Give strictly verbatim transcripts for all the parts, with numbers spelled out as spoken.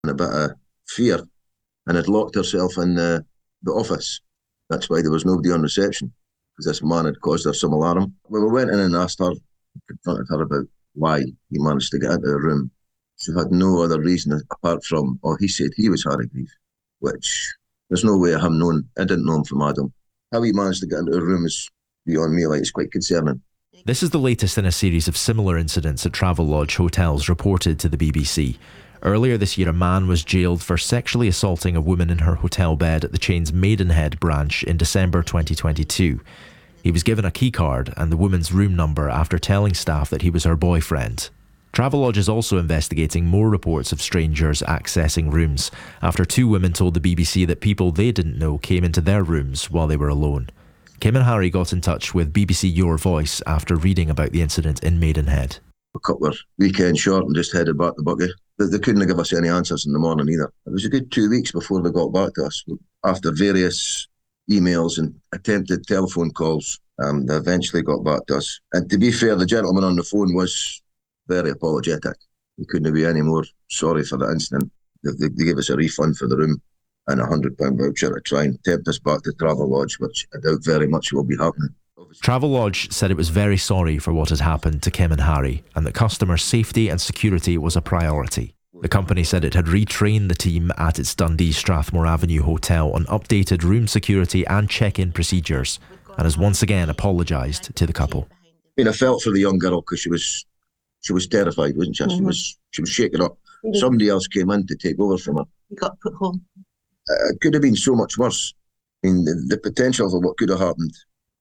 and a bit of fear and had locked herself in the, the office. That's why there was nobody on reception, because this man had caused her some alarm. When we went in and asked her, confronted her about why he managed to get into the room, she had no other reason apart from, oh, he said he was Harry Grieve, which there's no way of him knowing. I didn't know him from Adam. How he managed to get into the room is beyond me, like, it's quite concerning. This is the latest in a series of similar incidents at Travelodge hotels reported to the B B C. Earlier this year, a man was jailed for sexually assaulting a woman in her hotel bed at the chain's Maidenhead branch in December twenty twenty-two. He was given a keycard and the woman's room number after telling staff that he was her boyfriend. Travelodge is also investigating more reports of strangers accessing rooms after two women told the B B C that people they didn't know came into their rooms while they were alone. Kim and Harry got in touch with B B C Your Voice after reading about the incident in Maidenhead. We cut our weekend short and just headed back to Buckie. They, they couldn't give us any answers in the morning either. It was a good two weeks before they got back to us. After various emails and attempted telephone calls, um, they eventually got back to us. And to be fair, the gentleman on the phone was very apologetic. He couldn't be any more sorry for the incident. They, they, they gave us a refund for the room and a one hundred pounds voucher to try and tempt us back to Travelodge, which I doubt very much will be happening. Travelodge said it was very sorry for what had happened to Kim and Harry and that customer safety and security was a priority. The company said it had retrained the team at its Dundee Strathmore Avenue hotel on updated room security and check-in procedures and has once again apologised to the couple. I mean, I felt for the young girl because she was she was terrified, wasn't she? Mm-hmm. She was she was shaken up. Mm-hmm. Somebody else came in to take over from her. He got put home. Uh, it could have been so much worse. I mean, the, the potential for what could have happened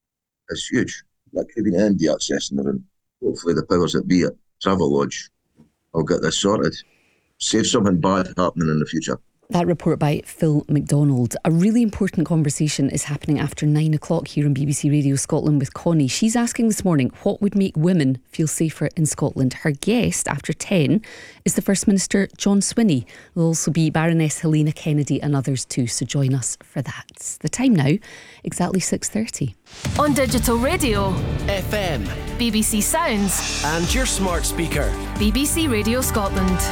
is huge. That could have been anybody accessing the room. Hopefully the powers that be at Travelodge will get this sorted. Save something bad happening in the future. That report by Phil McDonald. A really important conversation is happening after nine o'clock here on B B C Radio Scotland with Connie. She's asking this morning what would make women feel safer in Scotland. Her guest after ten is the First Minister John Swinney. There'll also be Baroness Helena Kennedy and others too, so join us for that. The time now, exactly six thirty. On digital radio, F M, B B C Sounds and your smart speaker, B B C Radio Scotland.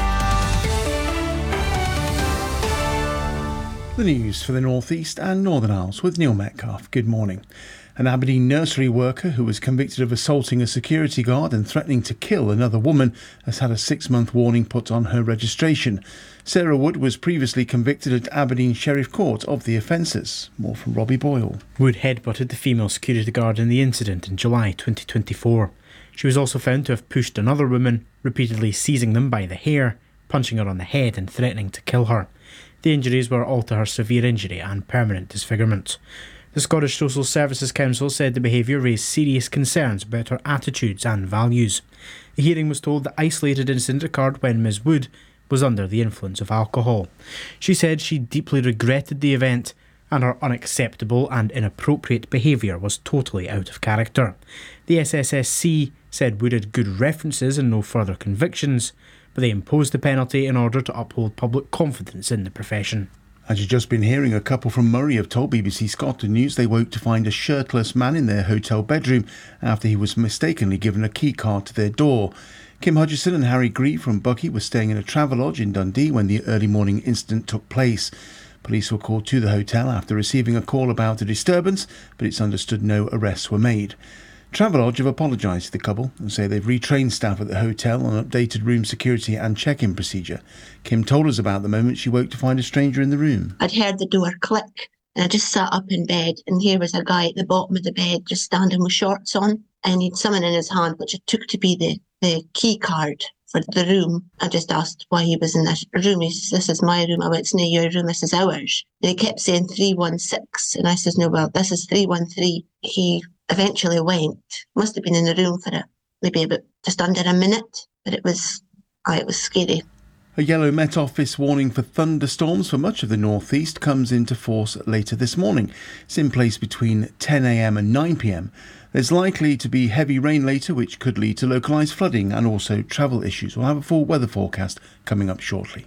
The news for the North East and Northern Isles with Neil Metcalf. Good morning. An Aberdeen nursery worker who was convicted of assaulting a security guard and threatening to kill another woman has had a six-month warning put on her registration. Sarah Wood was previously convicted at Aberdeen Sheriff Court of the offences. More from Robbie Boyle. Wood headbutted the female security guard in the incident in July twenty twenty-four. She was also found to have pushed another woman, repeatedly seizing them by the hair, punching her on the head and threatening to kill her. The injuries were all to her severe injury and permanent disfigurement. The Scottish Social Services Council said the behaviour raised serious concerns about her attitudes and values. The hearing was told the isolated incident occurred when Miz Wood was under the influence of alcohol. She said she deeply regretted the event and her unacceptable and inappropriate behaviour was totally out of character. The S S S C said Wood had good references and no further convictions, but they imposed the penalty in order to uphold public confidence in the profession. As you've just been hearing, a couple from Murray have told B B C Scotland News they woke to find a shirtless man in their hotel bedroom after he was mistakenly given a key card to their door. Kim Hutchison and Harry Grieve from Buckie were staying in a Travelodge in Dundee when the early morning incident took place. Police were called to the hotel after receiving a call about a disturbance, but it's understood no arrests were made. Travelodge have apologised to the couple and say they've retrained staff at the hotel on updated room security and check-in procedure. Kim told us about the moment she woke to find a stranger in the room. I'd heard the door click and I just sat up in bed and here was a guy at the bottom of the bed just standing with shorts on and he'd something in his hand which I took to be the, the key card for the room. I just asked why he was in this room. He says, this is my room. I went, it's not your room, this is ours. And he kept saying three one six and I says, no, well, this is three one three. He eventually went. Must have been in the room for a, maybe about just under a minute, but it was, oh, it was scary. A yellow Met Office warning for thunderstorms for much of the North East comes into force later this morning. It's in place between ten a m and nine p m. There's likely to be heavy rain later, which could lead to localised flooding and also travel issues. We'll have a full weather forecast coming up shortly.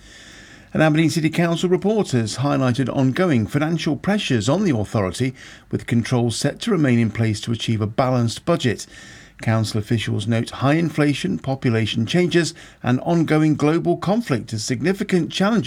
An Aberdeen City Council report has highlighted ongoing financial pressures on the authority, with controls set to remain in place to achieve a balanced budget. Council officials note high inflation, population changes and ongoing global conflict as significant challenges